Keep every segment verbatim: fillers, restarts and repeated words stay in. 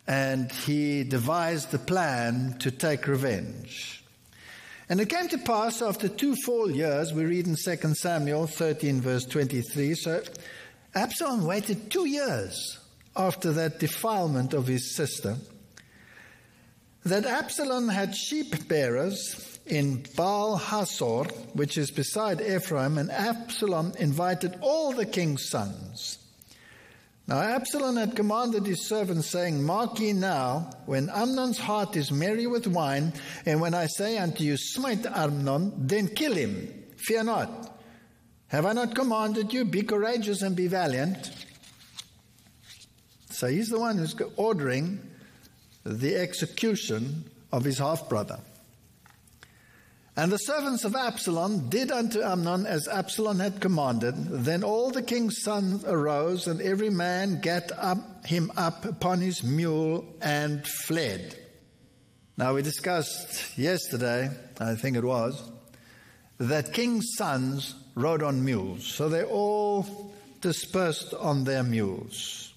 and he devised the plan to take revenge. And it came to pass after two full years, we read in Second Samuel thirteen verse twenty-three, so Absalom waited two years after that defilement of his sister, that Absalom had sheep bearers in Baal Hasor, which is beside Ephraim, and Absalom invited all the king's sons. Now Absalom had commanded his servants, saying, Mark ye now, when Amnon's heart is merry with wine, and when I say unto you, smite Amnon, then kill him. Fear not. Have I not commanded you, be courageous and be valiant? So he's the one who's ordering the execution of his half-brother. And the servants of Absalom did unto Amnon as Absalom had commanded. Then all the king's sons arose, and every man gat up him up upon his mule and fled. Now we discussed yesterday, I think it was, that king's sons rode on mules. So they all dispersed on their mules.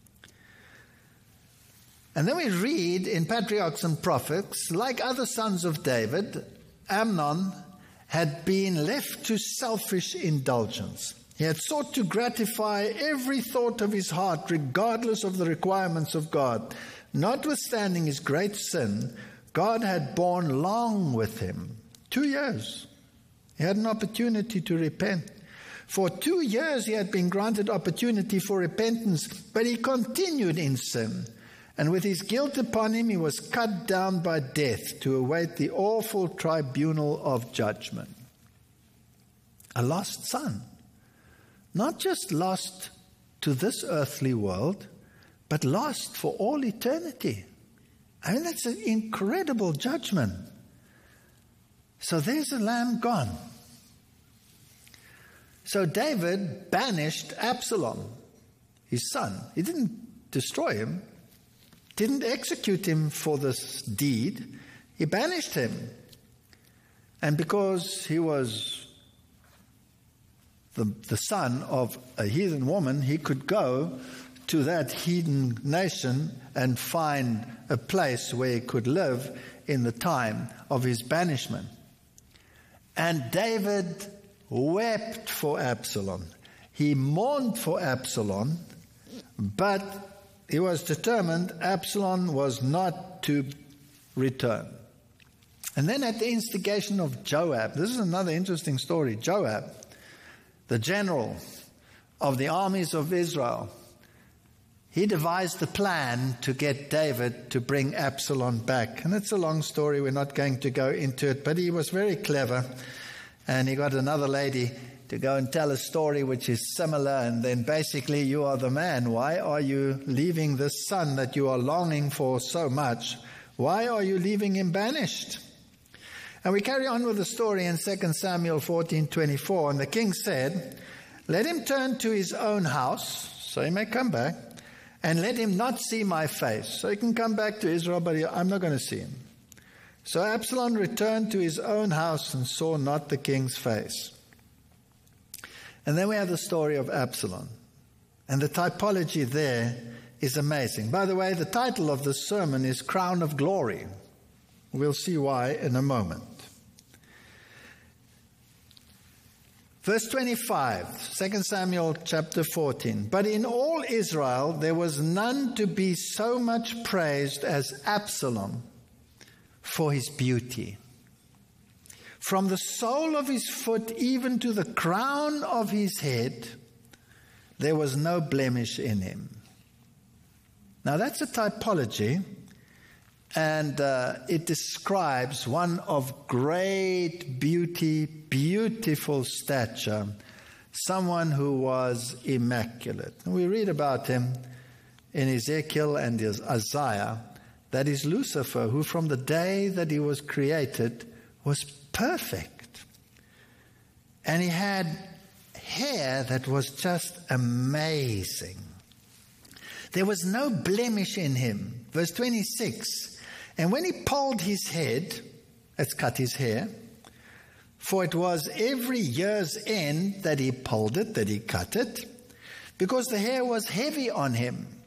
And then we read in Patriarchs and Prophets, like other sons of David, Amnon had been left to selfish indulgence. He had sought to gratify every thought of his heart, regardless of the requirements of God. Notwithstanding his great sin, God had borne long with him. Two years. He had an opportunity to repent. For two years he had been granted opportunity for repentance, but he continued in sin. And with his guilt upon him, he was cut down by death to await the awful tribunal of judgment. A lost son. Not just lost to this earthly world, but lost for all eternity. I mean, that's an incredible judgment. So there's a lamb gone. So David banished Absalom, his son. He didn't destroy him. Didn't execute him for this deed. He banished him. And because he was the, the son of a heathen woman, he could go to that heathen nation and find a place where he could live in the time of his banishment. And David wept for Absalom. He mourned for Absalom, but he was determined Absalom was not to return. And then at the instigation of Joab, this is another interesting story. Joab, the general of the armies of Israel, he devised a plan to get David to bring Absalom back. And it's a long story. We're not going to go into it. But he was very clever. And he got another lady to go and tell a story which is similar, and then basically, you are the man. Why are you leaving this son that you are longing for so much? Why are you leaving him banished? And we carry on with the story in Second Samuel fourteen twenty-four. And the king said, let him turn to his own house, so he may come back, and let him not see my face. So he can come back to Israel, but I'm not going to see him. So Absalom returned to his own house and saw not the king's face. And then we have the story of Absalom. And the typology there is amazing. By the way, the title of this sermon is Crown of Glory. We'll see why in a moment. Verse twenty-five, Second Samuel chapter fourteen. But in all Israel there was none to be so much praised as Absalom for his beauty. From the sole of his foot even to the crown of his head, there was no blemish in him. Now that's a typology, and uh, it describes one of great beauty, beautiful stature, someone who was immaculate. And we read about him in Ezekiel and Isaiah. That is Lucifer, who from the day that he was created was perfect. And he had hair that was just amazing. There was no blemish in him. Verse twenty-six, and when he polled his head, let's cut his hair, for it was every year's end that he polled it, that he cut it, because the hair was heavy on him.